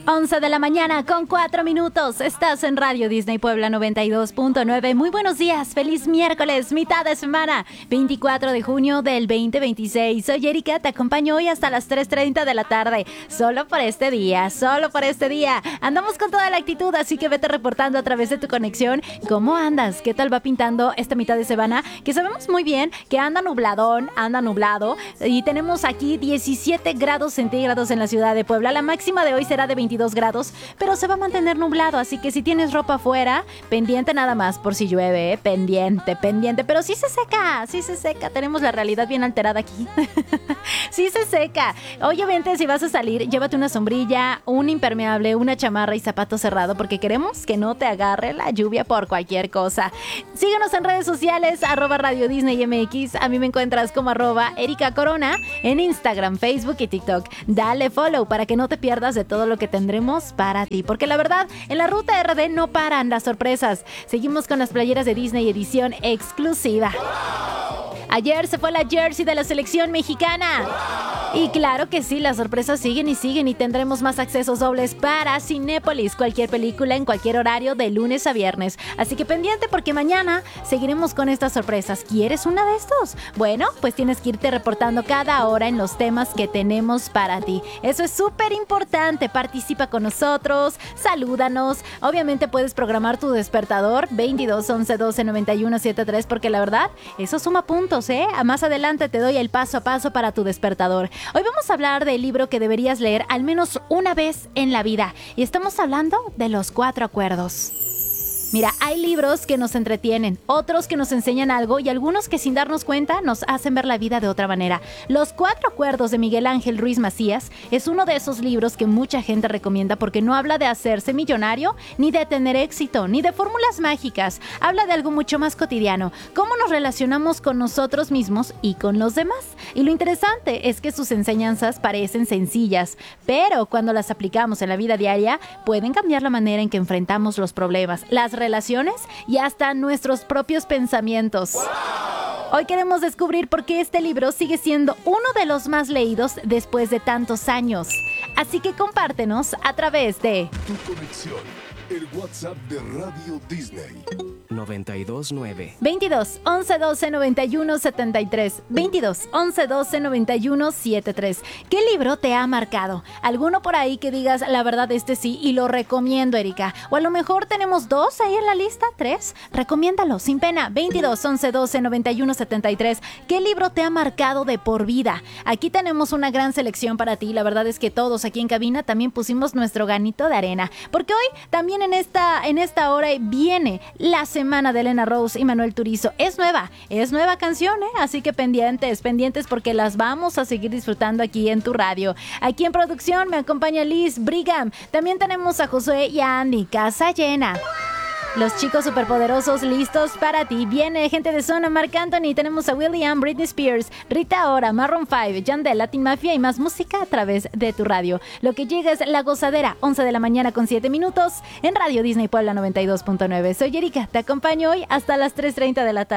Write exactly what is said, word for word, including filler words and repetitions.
once de la mañana con cuatro minutos. Estás en Radio Disney Puebla noventa y dos punto nueve. Muy buenos días, feliz miércoles, mitad de semana, veinticuatro de junio del veinte veintiséis. Soy Erika, te acompaño hoy hasta las tres treinta de la tarde. Solo por este día, solo por este día. Andamos con toda la actitud, así que vete reportando a través de tu conexión. ¿Cómo andas? ¿Qué tal va pintando esta mitad de semana? Que sabemos muy bien que anda nubladón, anda nublado. Y tenemos aquí diecisiete grados centígrados en la ciudad de Puebla. La máxima de hoy será de veintidós grados, pero se va a mantener nublado, así que si tienes ropa afuera, pendiente nada más por si llueve, ¿eh? pendiente, pendiente, pero sí se seca, sí se seca, tenemos la realidad bien alterada aquí. Sí se seca. Obviamente si vas a salir, llévate una sombrilla, un impermeable, una chamarra y zapato cerrado, porque queremos que no te agarre la lluvia por cualquier cosa. Síguenos en redes sociales, arroba Radio Disney M X, a mí me encuentras como arroba Erika Corona, en Instagram, Facebook y TikTok. Dale follow para que no te pierdas de todo lo que tendremos para ti, porque la verdad, en la ruta R D no paran las sorpresas. Seguimos con las playeras de Disney edición exclusiva. Ayer se fue la jersey de la selección mexicana. Y claro que sí, las sorpresas siguen y siguen y tendremos más accesos dobles para Cinépolis, cualquier película en cualquier horario de lunes a viernes. Así que pendiente porque mañana seguiremos con estas sorpresas. ¿Quieres una de estos? Bueno, pues tienes que irte reportando cada hora en los temas que tenemos para ti. Eso es súper importante. Participa con nosotros, salúdanos. Obviamente puedes programar tu despertador veintidós once doce noventa y uno setenta y tres porque la verdad, eso suma puntos, ¿eh? Más adelante te doy el paso a paso para tu despertador. Hoy vamos a hablar del libro que deberías leer al menos una vez en la vida. Y estamos hablando de los cuatro acuerdos. Mira, hay libros que nos entretienen, otros que nos enseñan algo y algunos que sin darnos cuenta nos hacen ver la vida de otra manera. Los Cuatro Acuerdos de Miguel Ángel Ruiz Macías es uno de esos libros que mucha gente recomienda porque no habla de hacerse millonario, ni de tener éxito, ni de fórmulas mágicas. Habla de algo mucho más cotidiano, cómo nos relacionamos con nosotros mismos y con los demás. Y lo interesante es que sus enseñanzas parecen sencillas, pero cuando las aplicamos en la vida diaria, pueden cambiar la manera en que enfrentamos los problemas, las relaciones y hasta nuestros propios pensamientos. Hoy queremos descubrir por qué este libro sigue siendo uno de los más leídos después de tantos años. Así que compártenos a través de Tu conexión, el WhatsApp de Radio Disney. noventa y dos nueve veintidós once doce noventa y uno setenta y tres veintidós once doce noventa y uno setenta y tres. ¿Qué libro te ha marcado? ¿Alguno por ahí que digas, la verdad este sí y lo recomiendo, Erika? O a lo mejor tenemos dos ahí en la lista, tres. Recomiéndalo sin pena. veintidós once doce noventa y uno setenta y tres. ¿Qué libro te ha marcado de por vida? Aquí tenemos una gran selección para ti. La verdad es que todos aquí en cabina también pusimos nuestro granito de arena, porque hoy también en esta, en esta hora viene la semana de Elena Rose y Manuel Turizo. Es nueva, es nueva canción, ¿eh? Así que pendientes, pendientes porque las vamos a seguir disfrutando aquí en tu radio. Aquí en producción me acompaña Liz Brigham. También tenemos a Josué y a Andy. Casa llena. Los chicos superpoderosos listos para ti. Viene gente de zona, Marc Anthony. Tenemos a William, Britney Spears, Rita Ora, Maroon cinco, Yandel, Latin Mafia y más música a través de tu radio. Lo que llega es La Gozadera, once de la mañana con siete minutos en Radio Disney Puebla noventa y dos punto nueve. Soy Erika, te acompaño hoy hasta las tres treinta de la tarde.